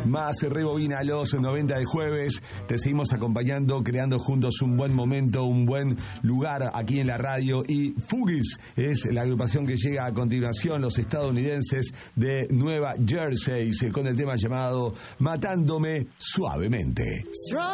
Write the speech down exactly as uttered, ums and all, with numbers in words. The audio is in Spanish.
Más rebobina los noventa de jueves. Te seguimos acompañando, creando juntos un buen momento, un buen lugar aquí en la radio. Y Fugees es la agrupación que llega a continuación, los estadounidenses de Nueva Jersey, con el tema llamado Matándome Suavemente.